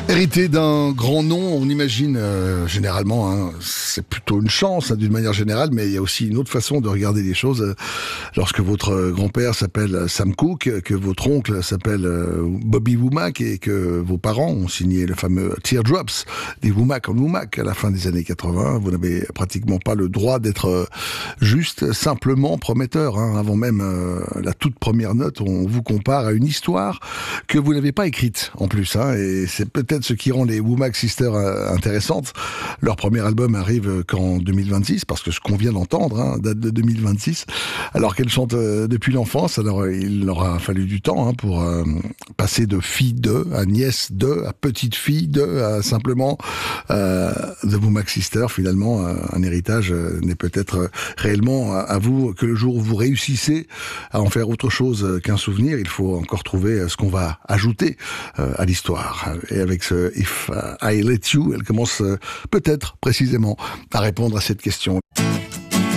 Hérité d'un grand nom, on imagine généralement, c'est plutôt une chance d'une manière générale, mais il y a aussi une autre façon de regarder les choses. Lorsque votre grand-père s'appelle Sam Cooke, que votre oncle s'appelle Bobby Womack et que vos parents ont signé le fameux Teardrops des Womack en Womack à la fin des années 80, vous n'avez pratiquement pas le droit d'être juste simplement prometteur. Avant même la toute première note, on vous compare à une histoire que vous n'avez pas écrite en plus. Et c'est peut-être ce qui rend les Womack Sisters intéressantes. Leur premier album arrive qu'en 2026, parce que ce qu'on vient d'entendre date de 2026, alors qu'elles chantent depuis l'enfance. Alors il leur a fallu du temps pour passer de fille de à nièce de à petite fille de à simplement The Womack Sisters. Finalement, un héritage n'est peut-être réellement à vous que le jour où vous réussissez à en faire autre chose qu'un souvenir. Il faut encore trouver ce qu'on va ajouter à l'histoire. Et avec ce If I Let You, elle commence peut-être précisément à répondre à cette question.